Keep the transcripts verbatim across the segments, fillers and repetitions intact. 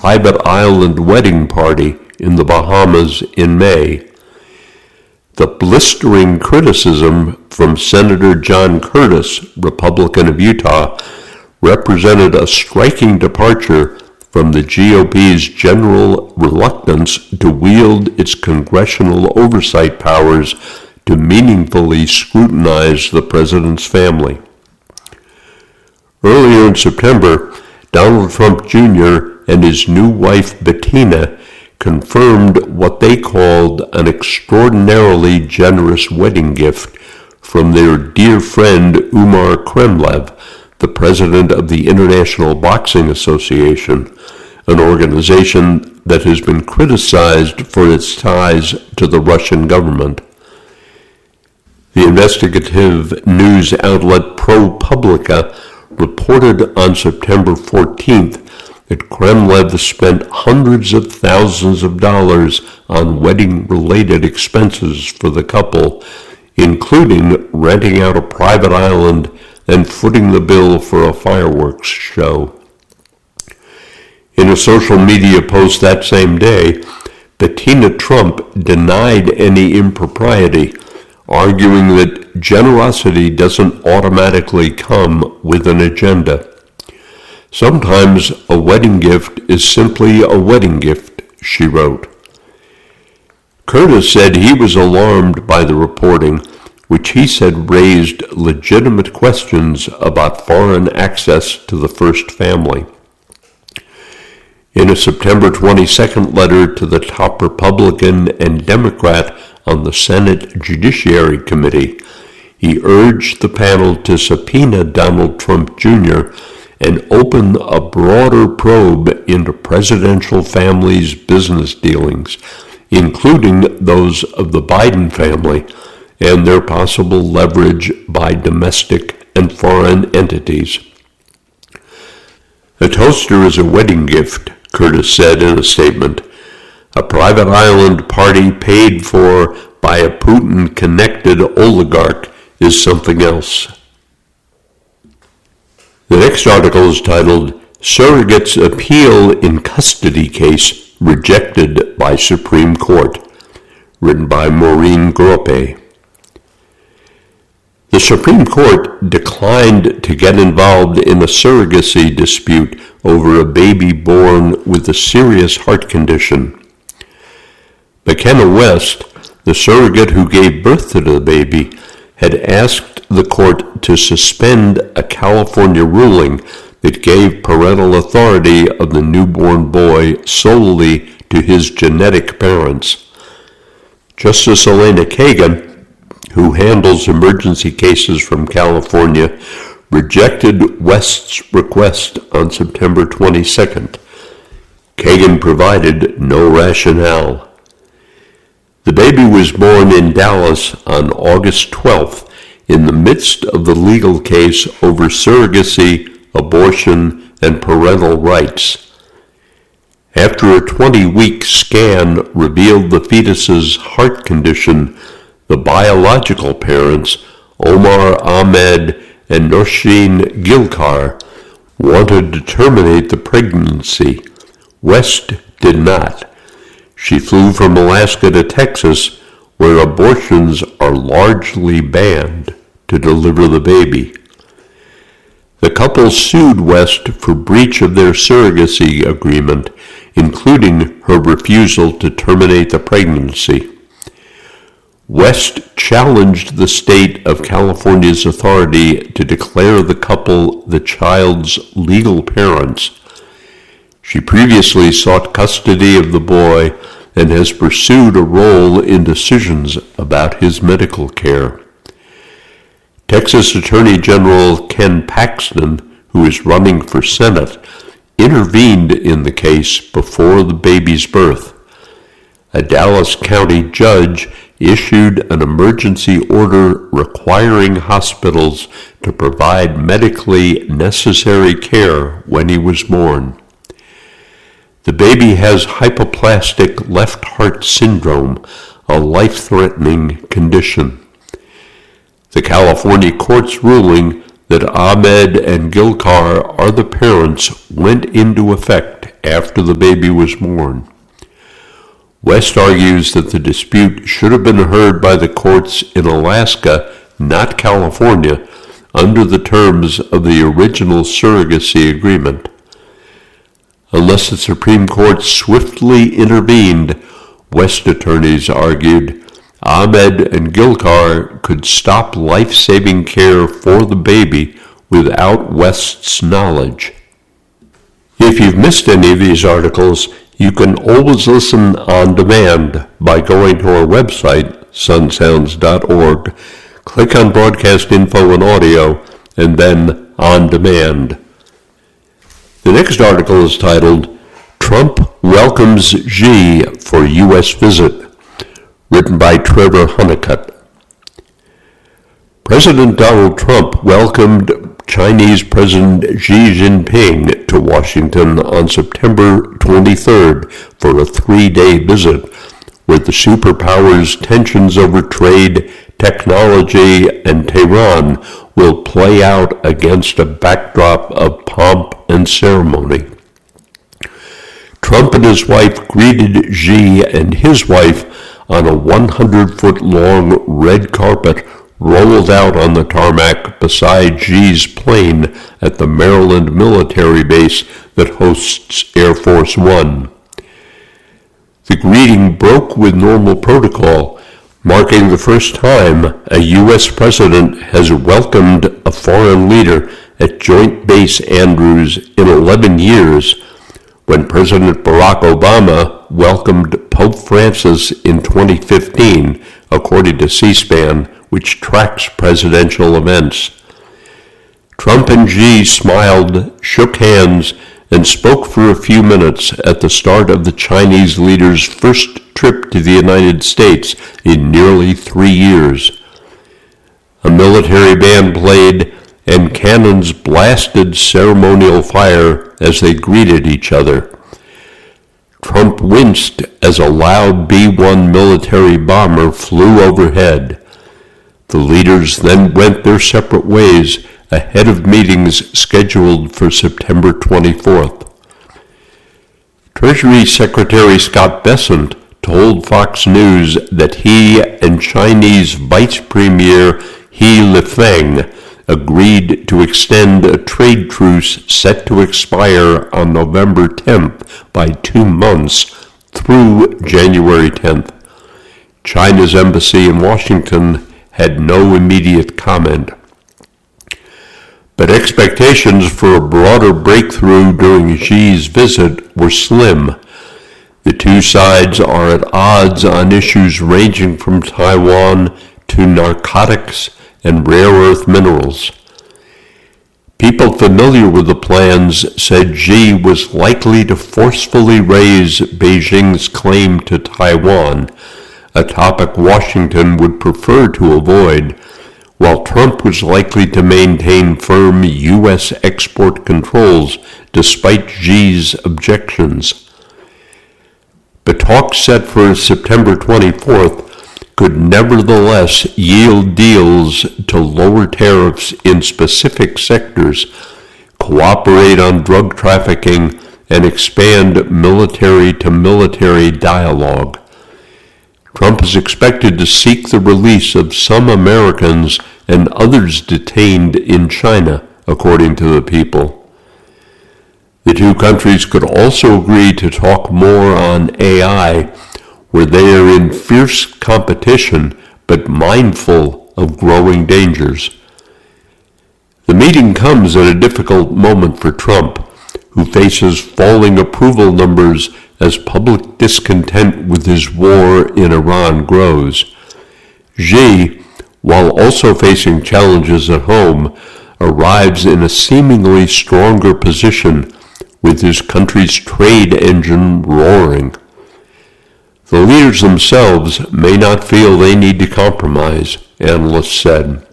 private island wedding party in the Bahamas in May. The blistering criticism from Senator John Curtis, Republican of Utah, represented a striking departure from the G O P's general reluctance to wield its congressional oversight powers to meaningfully scrutinize the president's family. Earlier in September, Donald Trump Junior and his new wife Bettina confirmed what they called an extraordinarily generous wedding gift from their dear friend Umar Kremlev, the president of the International Boxing Association, an organization that has been criticized for its ties to the Russian government. The investigative news outlet ProPublica reported on September fourteenth that Kremlev spent hundreds of thousands of dollars on wedding-related expenses for the couple, including renting out a private island and footing the bill for a fireworks show. In a social media post that same day, Bettina Trump denied any impropriety, arguing that generosity doesn't automatically come with an agenda. Sometimes a wedding gift is simply a wedding gift, she wrote. Curtis said he was alarmed by the reporting, which he said raised legitimate questions about foreign access to the first family. In a September twenty-second letter to the top Republican and Democrat on the Senate Judiciary Committee, he urged the panel to subpoena Donald Trump Junior and open a broader probe into presidential families' business dealings, including those of the Biden family and their possible leverage by domestic and foreign entities. A toaster is a wedding gift, Curtis said in a statement. A private island party paid for by a Putin-connected oligarch is something else. The next article is titled, Surrogates Appeal in Custody Case Rejected by Supreme Court, written by Maureen Groppe. The Supreme Court declined to get involved in a surrogacy dispute over a baby born with a serious heart condition. McKenna West, the surrogate who gave birth to the baby, had asked the court to suspend a California ruling that gave parental authority of the newborn boy solely to his genetic parents. Justice Elena Kagan, who handles emergency cases from California, rejected West's request on September twenty-second. Kagan provided no rationale. The baby was born in Dallas on August twelfth in the midst of the legal case over surrogacy, abortion, and parental rights. After a twenty-week scan revealed the fetus's heart condition, the biological parents, Omar Ahmed and Nosheen Gilkar, wanted to terminate the pregnancy. West did not. She flew from Alaska to Texas, where abortions are largely banned, to deliver the baby. The couple sued West for breach of their surrogacy agreement, including her refusal to terminate the pregnancy. West challenged the state of California's authority to declare the couple the child's legal parents. She previously sought custody of the boy and has pursued a role in decisions about his medical care. Texas Attorney General Ken Paxton, who is running for Senate, intervened in the case before the baby's birth. A Dallas County judge issued an emergency order requiring hospitals to provide medically necessary care when he was born. The baby has hypoplastic left heart syndrome, a life-threatening condition. The California court's ruling that Ahmed and Gilkar are the parents went into effect after the baby was born. West argues that the dispute should have been heard by the courts in Alaska, not California, under the terms of the original surrogacy agreement. Unless the Supreme Court swiftly intervened, West attorneys argued, Ahmed and Gilkar could stop life-saving care for the baby without West's knowledge. If you've missed any of these articles, you can always listen on demand by going to our website, sun sounds dot org, click on Broadcast Info and Audio, and then On Demand. The next article is titled, Trump Welcomes Xi for U S Visit, written by Trevor Honeycutt. President Donald Trump welcomed Chinese President Xi Jinping to Washington on September twenty-third for a three-day visit, where the superpowers' tensions over trade, technology, and Tehran will play out against a backdrop of pomp and ceremony. Trump and his wife greeted Xi and his wife on a one hundred foot long red carpet rolled out on the tarmac beside Xi's plane at the Maryland military base that hosts Air Force One. The greeting broke with normal protocol, marking the first time a U S president has welcomed a foreign leader at Joint Base Andrews in eleven years, when President Barack Obama welcomed Pope Francis in twenty fifteen, according to C-SPAN, which tracks presidential events. Trump and Xi smiled, shook hands, and spoke for a few minutes at the start of the Chinese leader's first trip to the United States in nearly three years. A military band played, and cannons blasted ceremonial fire as they greeted each other. Trump winced as a loud B one military bomber flew overhead. The leaders then went their separate ways ahead of meetings scheduled for September twenty-fourth. Treasury Secretary Scott Bessent told Fox News that he and Chinese Vice Premier He Lifeng agreed to extend a trade truce set to expire on November tenth by two months through January tenth. China's embassy in Washington had no immediate comment. But expectations for a broader breakthrough during Xi's visit were slim. The two sides are at odds on issues ranging from Taiwan to narcotics and rare earth minerals. People familiar with the plans said Xi was likely to forcefully raise Beijing's claim to Taiwan, a topic Washington would prefer to avoid, while Trump was likely to maintain firm U S export controls despite Xi's objections. But talks set for September twenty-fourth could nevertheless yield deals to lower tariffs in specific sectors, cooperate on drug trafficking, and expand military-to-military dialogue. Trump is expected to seek the release of some Americans and others detained in China, according to the People. The two countries could also agree to talk more on A I, where they are in fierce competition but mindful of growing dangers. The meeting comes at a difficult moment for Trump, who faces falling approval numbers as public discontent with his war in Iran grows. Xi, while also facing challenges at home, arrives in a seemingly stronger position, with his country's trade engine roaring. The leaders themselves may not feel they need to compromise, analysts said.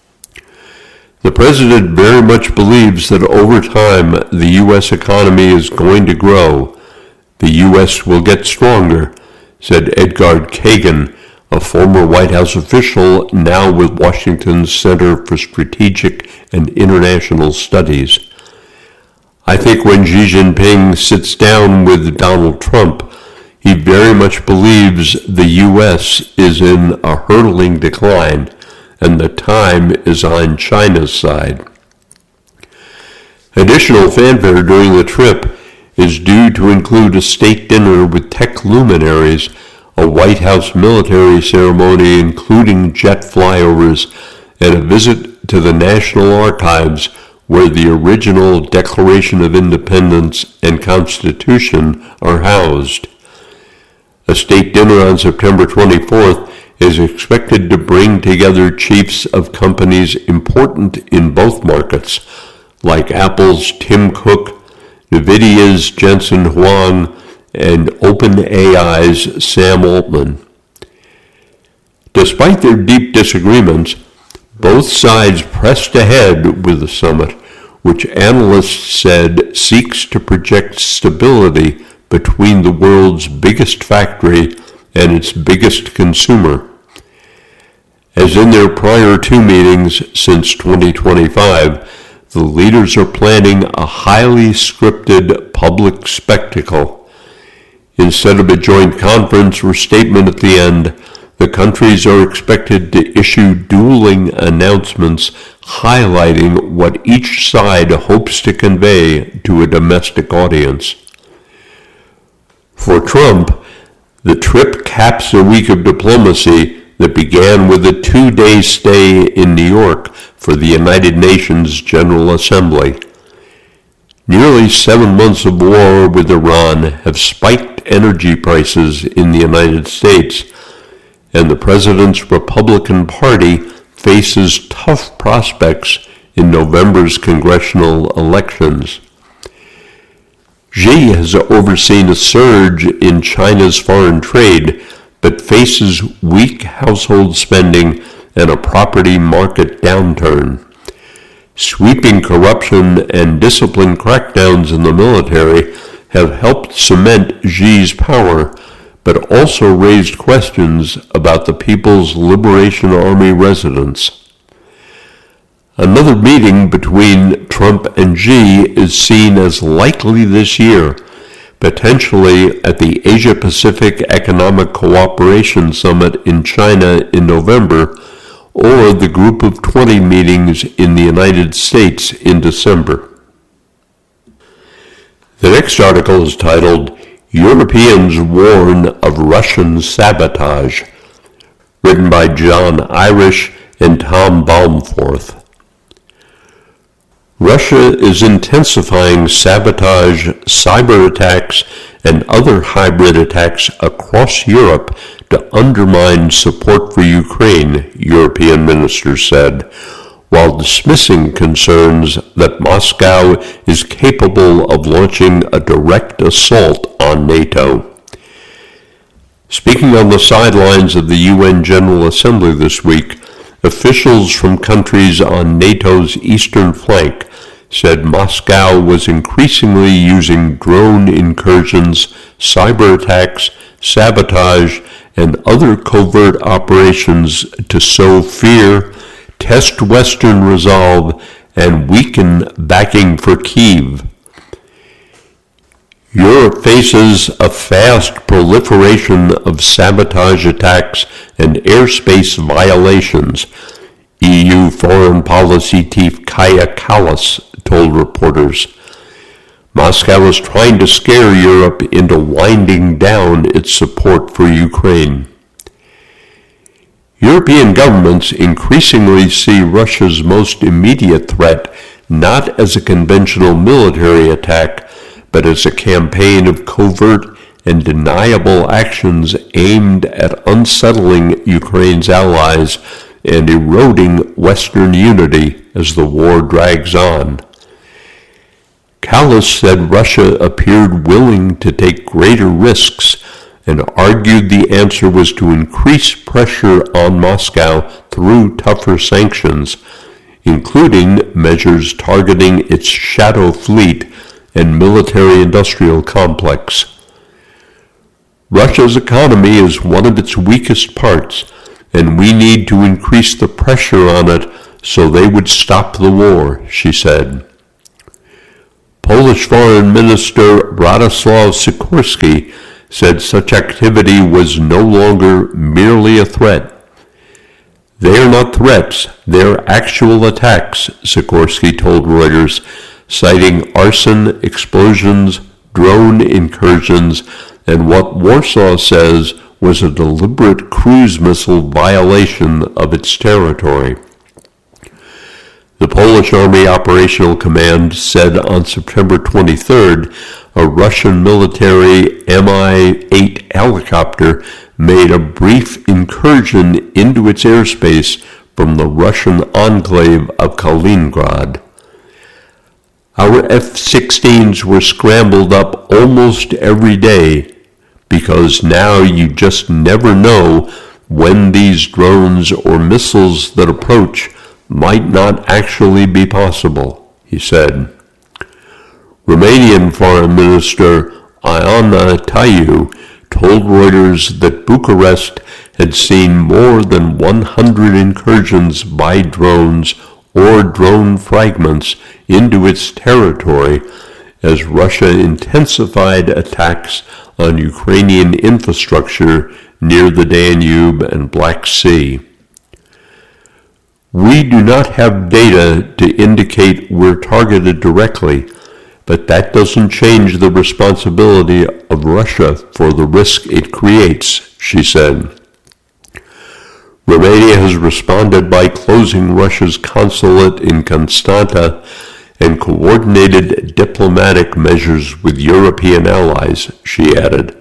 The president very much believes that over time the U S economy is going to grow. The U S will get stronger, said Edgard Kagan, a former White House official now with Washington's Center for Strategic and International Studies. I think when Xi Jinping sits down with Donald Trump, he very much believes the U S is in a hurtling decline and the time is on China's side. Additional fanfare during the trip is due to include a state dinner with tech luminaries, a White House military ceremony including jet flyovers, and a visit to the National Archives where the original Declaration of Independence and Constitution are housed. A state dinner on September twenty-fourth is expected to bring together chiefs of companies important in both markets, like Apple's Tim Cook, NVIDIA's Jensen Huang, and OpenAI's Sam Altman. Despite their deep disagreements, both sides pressed ahead with the summit, which analysts said seeks to project stability between the world's biggest factory and its biggest consumer. As in their prior two meetings since twenty twenty-five, the leaders are planning a highly scripted public spectacle. Instead of a joint conference or statement at the end, the countries are expected to issue dueling announcements highlighting what each side hopes to convey to a domestic audience. For Trump, the trip caps a week of diplomacy that began with a two-day stay in New York for the United Nations General Assembly. Nearly seven months of war with Iran have spiked energy prices in the United States, and the president's Republican Party faces tough prospects in November's congressional elections. Xi has overseen a surge in China's foreign trade, but faces weak household spending and a property market downturn. Sweeping corruption and discipline crackdowns in the military have helped cement Xi's power, but also raised questions about the People's Liberation Army residents. Another meeting between Trump and Xi is seen as likely this year, potentially at the Asia-Pacific Economic Cooperation Summit in China in November, or the Group of twenty meetings in the United States in December. The next article is titled, Europeans Warn of Russian Sabotage, written by John Irish and Tom Baumforth. Russia is intensifying sabotage, cyber attacks, and other hybrid attacks across Europe to undermine support for Ukraine, European ministers said, while dismissing concerns that Moscow is capable of launching a direct assault on NATO. Speaking on the sidelines of the U N General Assembly this week, officials from countries on NATO's eastern flank said Moscow was increasingly using drone incursions, cyber attacks, sabotage, and other covert operations to sow fear, test Western resolve, and weaken backing for Kyiv. Europe faces a fast proliferation of sabotage attacks and airspace violations, E U Foreign Policy Chief Kaja Kallas told reporters. Moscow is trying to scare Europe into winding down its support for Ukraine. European governments increasingly see Russia's most immediate threat not as a conventional military attack, but as a campaign of covert and deniable actions aimed at unsettling Ukraine's allies and eroding Western unity as the war drags on. Kallas said Russia appeared willing to take greater risks and argued the answer was to increase pressure on Moscow through tougher sanctions, including measures targeting its shadow fleet and military-industrial complex. Russia's economy is one of its weakest parts, and we need to increase the pressure on it so they would stop the war, she said. Polish Foreign Minister Radoslaw Sikorski said such activity was no longer merely a threat. They are not threats, they're actual attacks, Sikorski told Reuters, citing arson, explosions, drone incursions, and what Warsaw says was a deliberate cruise missile violation of its territory. The Polish Army Operational Command said on September twenty-third a Russian military M I eight helicopter made a brief incursion into its airspace from the Russian enclave of Kaliningrad. Our F sixteens were scrambled up almost every day because now you just never know when these drones or missiles that approach might not actually be possible, he said. Romanian Foreign Minister Ioana Taiu told Reuters that Bucharest had seen more than one hundred incursions by drones or drone fragments into its territory as Russia intensified attacks on Ukrainian infrastructure near the Danube and Black Sea. We do not have data to indicate we're targeted directly, but that doesn't change the responsibility of Russia for the risk it creates, she said. Romania has responded by closing Russia's consulate in Constanta and coordinated diplomatic measures with European allies, she added.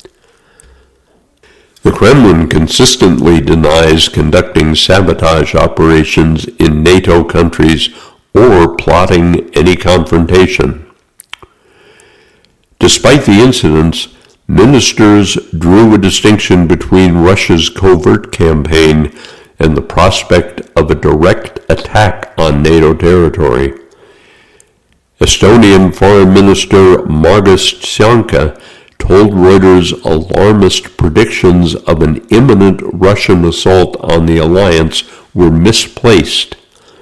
The Kremlin consistently denies conducting sabotage operations in NATO countries or plotting any confrontation. Despite the incidents, ministers drew a distinction between Russia's covert campaign and the prospect of a direct attack on NATO territory. Estonian Foreign Minister Margus Tsonka told Reuters alarmist predictions of an imminent Russian assault on the alliance were misplaced.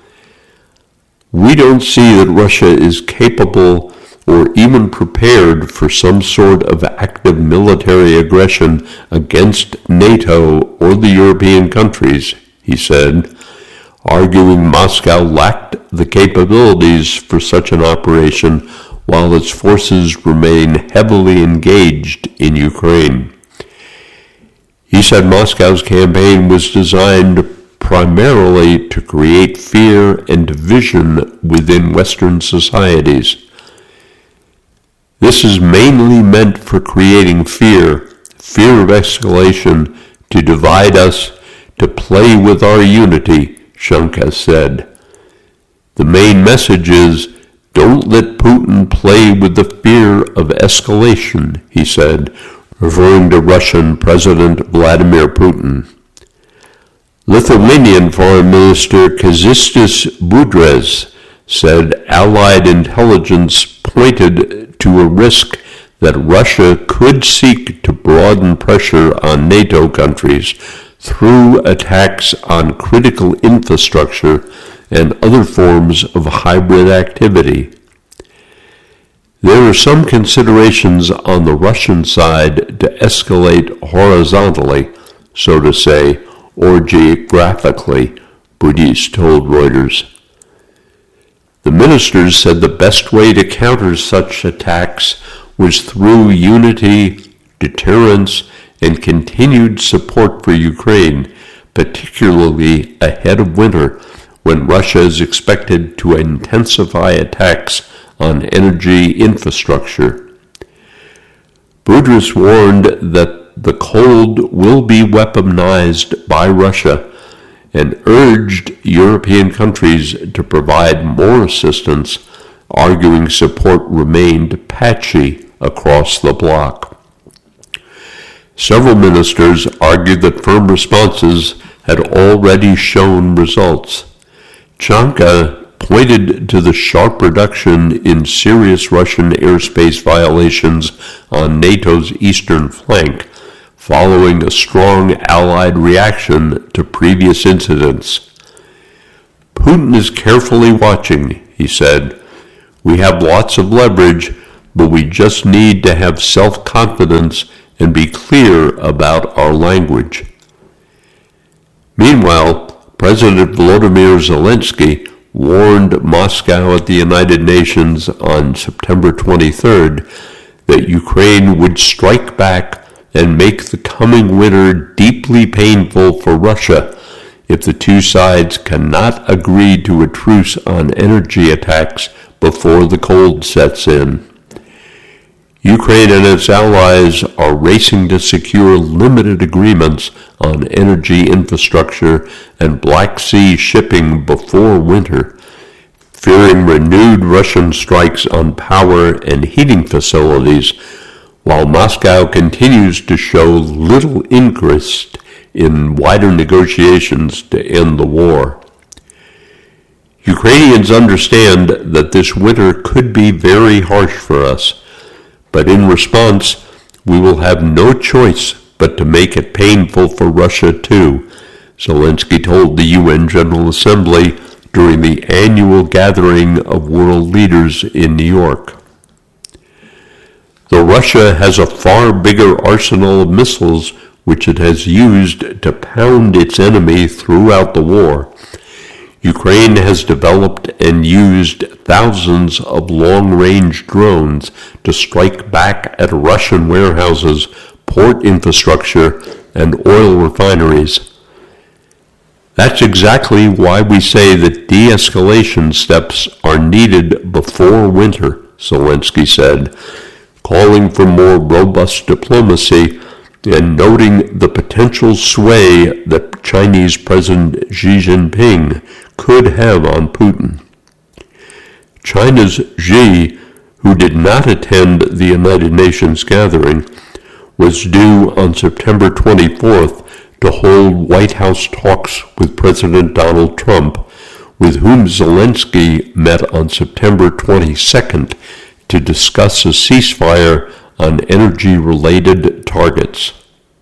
We don't see that Russia is capable or even prepared for some sort of active military aggression against NATO or the European countries, he said, arguing Moscow lacked the capabilities for such an operation while its forces remain heavily engaged in Ukraine. He said Moscow's campaign was designed primarily to create fear and division within Western societies. This is mainly meant for creating fear, fear of escalation, to divide us, to play with our unity, Tsonka said. The main message is, don't let Putin play with the fear of escalation, he said, referring to Russian President Vladimir Putin. Lithuanian Foreign Minister Kęstutis Budrys said Allied intelligence pointed to a risk that Russia could seek to broaden pressure on NATO countries through attacks on critical infrastructure and other forms of hybrid activity. There are some considerations on the Russian side to escalate horizontally, so to say, or geographically, Budrys told Reuters. The ministers said the best way to counter such attacks was through unity, deterrence, and continued support for Ukraine, particularly ahead of winter, when Russia is expected to intensify attacks on energy infrastructure. Budrys warned that the cold will be weaponized by Russia and urged European countries to provide more assistance, arguing support remained patchy across the bloc. Several ministers argued that firm responses had already shown results. Tsonka pointed to the sharp reduction in serious Russian airspace violations on NATO's eastern flank, following a strong Allied reaction to previous incidents. Putin is carefully watching, he said. We have lots of leverage, but we just need to have self-confidence and be clear about our language. Meanwhile, President Volodymyr Zelensky warned Moscow at the United Nations on September twenty-third that Ukraine would strike back and make the coming winter deeply painful for Russia if the two sides cannot agree to a truce on energy attacks before the cold sets in. Ukraine and its allies are racing to secure limited agreements on energy infrastructure and Black Sea shipping before winter, fearing renewed Russian strikes on power and heating facilities, while Moscow continues to show little interest in wider negotiations to end the war. Ukrainians understand that this winter could be very harsh for us, but in response, we will have no choice but to make it painful for Russia too, Zelensky told the U N General Assembly during the annual gathering of world leaders in New York. Though Russia has a far bigger arsenal of missiles which it has used to pound its enemy throughout the war, Ukraine has developed and used thousands of long-range drones to strike back at Russian warehouses, port infrastructure, and oil refineries. That's exactly why we say that de-escalation steps are needed before winter, Zelensky said, calling for more robust diplomacy and noting the potential sway that Chinese President Xi Jinping could have on Putin. China's Xi, who did not attend the United Nations gathering, was due on September twenty-fourth to hold White House talks with President Donald Trump, with whom Zelensky met on September twenty-second to discuss a ceasefire on energy-related targets.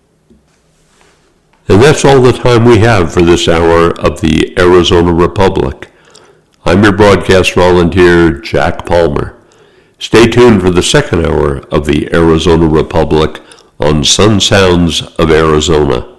And that's all the time we have for this hour of the Arizona Republic. I'm your broadcast volunteer, Jack Palmer. Stay tuned for the second hour of the Arizona Republic on Sun Sounds of Arizona.